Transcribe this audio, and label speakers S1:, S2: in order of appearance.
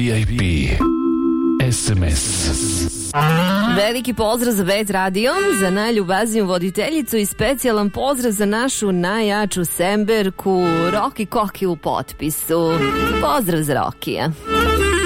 S1: VIP SMS.
S2: Veliki pozdrav za Bet Radio, za najljubazniju voditeljicu i specijalan pozdrav za našu najjaču semberku Roki Koki u potpisu. Pozdrav za Rokija.